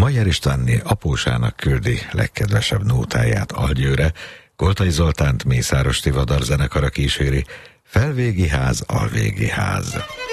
Majer Istvánné apósának küldi legkedvesebb nótáját Algyőre, Koltai Zoltánt Mészáros Tivadar zenekara kíséri, Felvégi ház, Alvégi ház.